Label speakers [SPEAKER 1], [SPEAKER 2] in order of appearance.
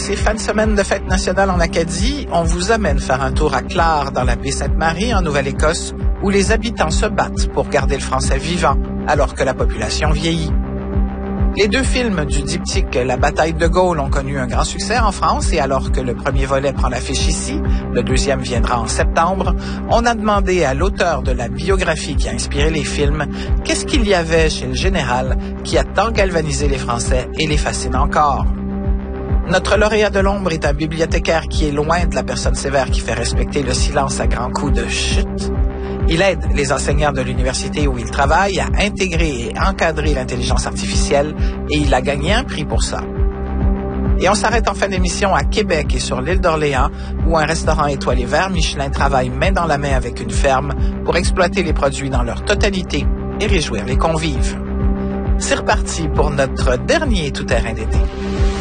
[SPEAKER 1] Ces fins de semaine de fête nationale en Acadie, on vous amène faire un tour à Clare, dans la baie Sainte-Marie, en Nouvelle-Écosse, où les habitants se battent pour garder le français vivant, alors que la population vieillit. Les deux films du diptyque La bataille de Gaulle ont connu un grand succès en France et alors que le premier volet prend l'affiche ici, le deuxième viendra en septembre, on a demandé à l'auteur de la biographie qui a inspiré les films qu'est-ce qu'il y avait chez le général qui a tant galvanisé les Français et les fascine encore. Notre lauréat de l'ombre est un bibliothécaire qui est loin de la personne sévère qui fait respecter le silence à grands coups de chut. Il aide les enseignants de l'université où il travaille à intégrer et encadrer l'intelligence artificielle et il a gagné un prix pour ça. Et on s'arrête en fin d'émission à Québec et sur l'île d'Orléans où un restaurant étoilé vert Michelin travaille main dans la main avec une ferme pour exploiter les produits dans leur totalité et réjouir les convives. C'est reparti pour notre dernier tout-terrain d'été.